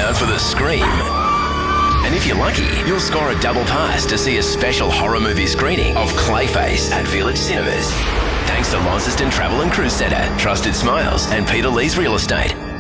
out for the scream. And if you're lucky, you'll score a double pass to see a special horror movie screening of Clayface at Village Cinemas. Thanks to Launceston Travel and Cruise Centre, Trusted Smiles and Peter Lee's Real Estate.